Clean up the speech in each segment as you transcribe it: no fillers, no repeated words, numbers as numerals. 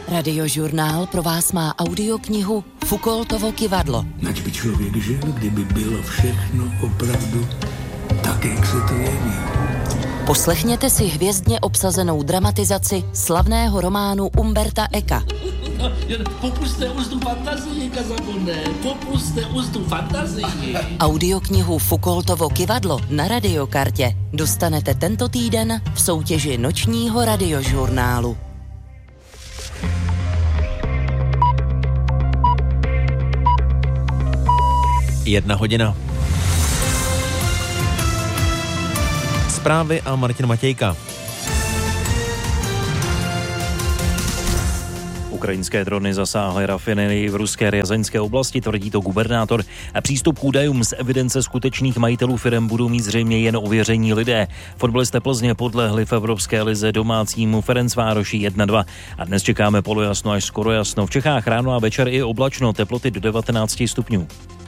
Radiožurnál pro vás má audioknihu Foucaultovo kyvadlo. Nač by člověk žil, kdyby bylo všechno opravdu tak, jak se to jeví. Poslechněte si hvězdně obsazenou dramatizaci slavného románu Umberta Eka. Popuste ústu fantazii, Kazabonde, popuste ústu fantazii. Audioknihu Foucaultovo kyvadlo na Radiokartě dostanete tento týden v soutěži nočního radiožurnálu. Jedna hodina. Zprávy a Martin Matějka. Ukrajinské drony zasáhly rafinerii v ruské Rjazaňské oblasti, tvrdí to gubernátor. A přístup k údajům z evidence skutečných majitelů firem budou mít zřejmě jen ověření lidé. Fotbalisté Plzně podlehli v Evropské lize domácímu Ferencvároši 1-2. A dnes čekáme polojasno až skoro jasno. V Čechách ráno a večer i oblačno, teploty do 19 stupňů.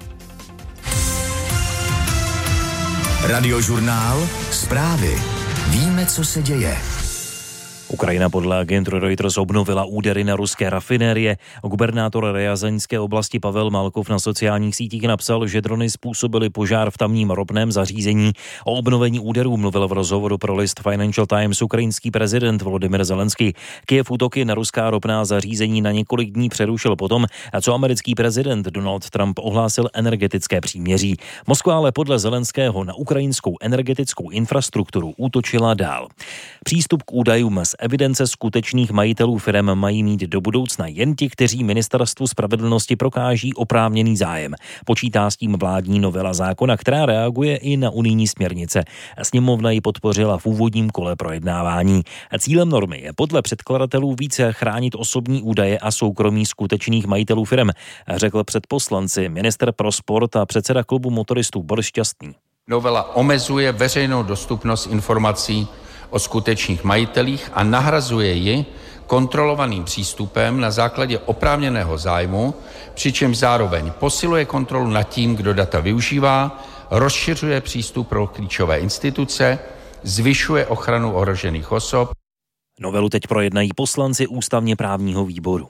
Radiožurnál, zprávy. Víme, co se děje. Ukrajina podle agentury Reuters obnovila údery na ruské rafinérie. Gubernátor Rjazaňské oblasti Pavel Malkov na sociálních sítích napsal, že drony způsobily požár v tamním ropném zařízení. O obnovení úderů mluvil v rozhovoru pro list Financial Times ukrajinský prezident Volodymyr Zelenský. Kyjev útoky na ruská ropná zařízení na několik dní přerušil potom, co americký prezident Donald Trump ohlásil energetické příměří. Moskva ale podle Zelenského na ukrajinskou energetickou infrastrukturu útočila dál. Přístup k údajům z evidence skutečných majitelů firem mají mít do budoucna jen ti, kteří ministerstvu spravedlnosti prokáží oprávněný zájem. Počítá s tím vládní novela zákona, která reaguje i na unijní směrnice. Sněmovna ji podpořila v úvodním kole projednávání. Cílem normy je podle předkladatelů více chránit osobní údaje a soukromí skutečných majitelů firem, řekl před poslanci ministr pro sport a předseda klubu motoristů Boris Šťastný. Novela omezuje veřejnou dostupnost informací o skutečných majitelích a nahrazuje ji kontrolovaným přístupem na základě oprávněného zájmu, přičemž zároveň posiluje kontrolu nad tím, kdo data využívá, rozšiřuje přístup pro klíčové instituce, zvyšuje ochranu ohrožených osob. Novelu teď projednají poslanci ústavně právního výboru.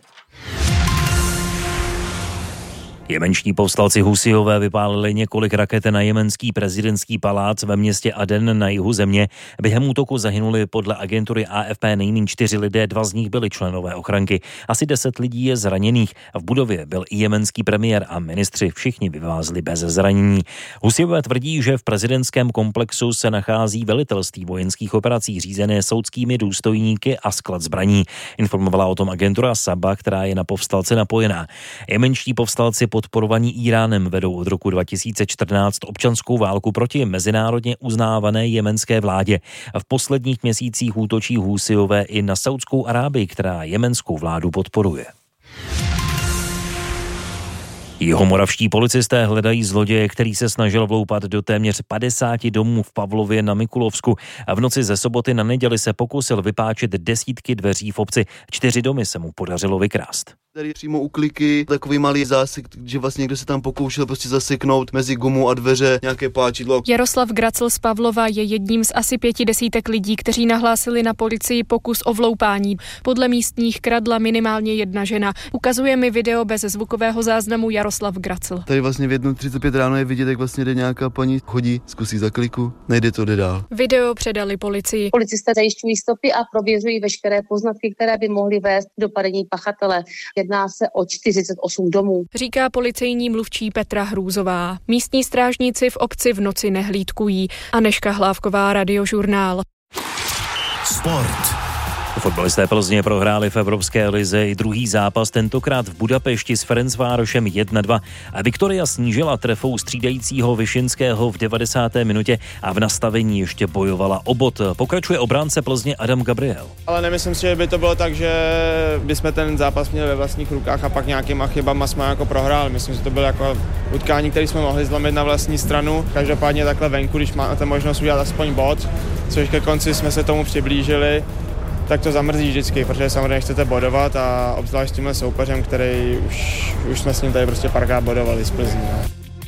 Jemenští povstalci Husijové vypálili několik raket na jemenský prezidentský palác ve městě Aden na jihu země. Během útoku zahynuli podle agentury AFP nejméně 4 lidé, 2 z nich byli členové ochranky. Asi 10 lidí je zraněných. V budově byl i jemenský premiér a ministři, všichni vyvázli bez zranění. Husijové tvrdí, že v prezidentském komplexu se nachází velitelství vojenských operací řízené saudskými důstojníky a sklad zbraní. Informovala o tom agentura Saba, která je na povstalce napojená. Jemenští povstalci podporovaní Íránem vedou od roku 2014 občanskou válku proti mezinárodně uznávané jemenské vládě. V posledních měsících útočí Husijové i na Saudskou Arábii, která jemenskou vládu podporuje. Jihomoravští policisté hledají zloděje, který se snažil vloupat do téměř 50 domů v Pavlově na Mikulovsku. A v noci ze soboty na neděli se pokusil vypáčit desítky dveří v obci. 4 domy se mu podařilo vykrást. Tady přímo u kliky takový malý zásek, že vlastně někdo se tam pokoušel prostě zaseknout mezi gumu a dveře nějaké páčidlo. Jaroslav Gracl z Pavlova je jedním z asi 5 desítek lidí, kteří nahlásili na policii pokus o vloupání. Podle místních kradla minimálně 1 žena. Ukazuje mi video bez zvukového záznamu Jaroslav Gracl. Tady vlastně v 1:35 ráno je vidět, jak vlastně jde nějaká paní, chodí, zkusí za kliku, nejde to, jde dál. Video předali policii. Policisté zajišťují stopy a prověřují veškeré poznatky, které by mohly vést k dopadení pachatele. Jedná se o 48 domů. Říká policejní mluvčí Petra Hrůzová. Místní strážníci v obci v noci nehlídkují. Anežka Hlávková, Radiožurnál. Sport. Fotbalisté Plzně prohráli v Evropské lize i druhý zápas, tentokrát v Budapešti s Ferencvárošem 1-2. A Viktoria snížila trefou střídajícího Vyšinského v 90. minutě a v nastavení ještě bojovala o bod. Pokračuje obránce Plzně Adam Gabriel. Ale nemyslím si, že by to bylo tak, že bychom ten zápas měli ve vlastních rukách a pak nějakýma chybama jsme jako prohráli. Myslím, že to bylo jako utkání, které jsme mohli zlomit na vlastní stranu. Každopádně takhle venku, když máte možnost udělat aspoň bod, což ke konci jsme se tomu přiblížili, tak to zamrzí vždycky, protože samozřejmě chcete bodovat a obzvlášť s tímhle soupeřem, který už jsme s ním tady prostě párkrát bodovali z Plzní.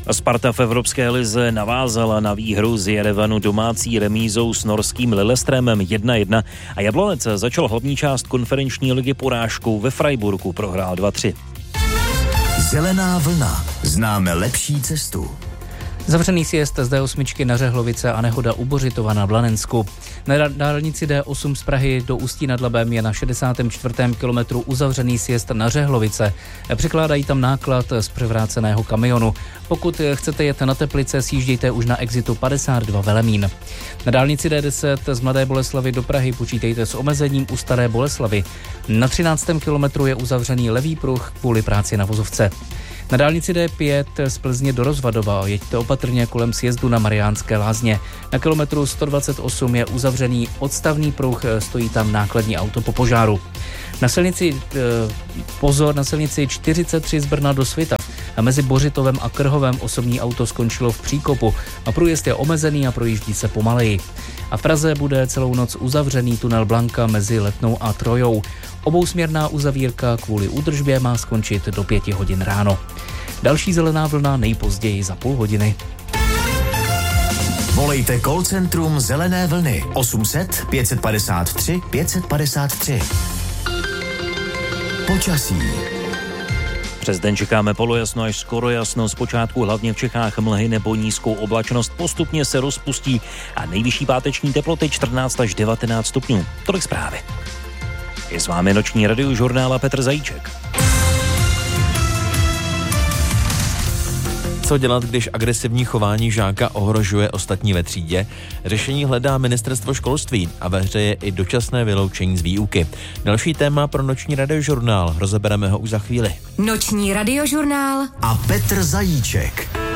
Sparta v Evropské lize navázala na výhru z Jerevanu domácí remízou s norským Lillestrømem 1-1 a Jablonec začal hlavní část konferenční ligy porážkou. Ve Freiburgu prohrál 2-3. Zelená vlna. Známe lepší cestu. Zavřený sjezd z D8 na Řehlovice a nehoda u Bořitova na Blanensku. Na dálnici D8 z Prahy do Ústí nad Labem je na 64. kilometru uzavřený sjezd na Řehlovice. Překládají tam náklad z převráceného kamionu. Pokud chcete jet na Teplice, sjíždějte už na exitu 52 Velemín. Na dálnici D10 z Mladé Boleslavi do Prahy počítejte s omezením u Staré Boleslavy. Na 13. kilometru je uzavřený levý pruh kvůli práci na vozovce. Na dálnici D5 z Plzně do Rozvadova jeďte opatrně kolem sjezdu na Mariánské Lázně. Na kilometru 128 je uzavřený odstavný pruh, stojí tam nákladní auto po požáru. Na silnici na silnici 43 z Brna do Svitav a mezi Bořitovem a Krhovem osobní auto skončilo v příkopu a průjezd je omezený a projíždí se pomaleji. A v Praze bude celou noc uzavřený tunel Blanka mezi Letnou a Trojou. Obousměrná uzavírka kvůli údržbě má skončit do 5 hodin ráno. Další zelená vlna nejpozději za půl hodiny. Volejte call centrum Zelené vlny 800 553 553. Počasí. Přes den čekáme polojasno až skoro jasno, zpočátku hlavně v Čechách mlhy nebo nízkou oblačnost, postupně se rozpustí a nejvyšší páteční teploty 14 až 19 stupňů. Tolik zprávy. Je s vámi noční radiožurnál a Petr Zajíček. Co dělat, když agresivní chování žáka ohrožuje ostatní ve třídě? Řešení hledá Ministerstvo školství a ve hře je i dočasné vyloučení z výuky. Další téma pro noční radiožurnál, rozebereme ho už za chvíli. Noční radiožurnál a Petr Zajíček.